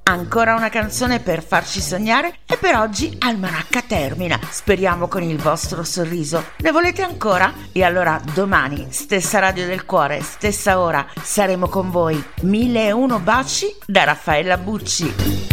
Ancora una canzone per farci sognare e per oggi Almanacca termina, speriamo con il vostro sorriso. Ne volete ancora? E allora domani, stessa Radio del Cuore, stessa ora, saremo con voi. 1001 baci da Raffaella Bucci.